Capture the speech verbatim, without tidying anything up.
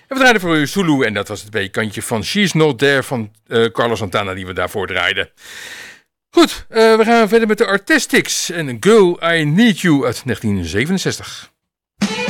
En we draaiden voor u Zulu en dat was het B-kantje van She's Not There van uh, Carlos Santana die we daarvoor draaiden. Goed, uh, we gaan verder met de Artistics en Girl I Need You uit negentien zevenenzestig.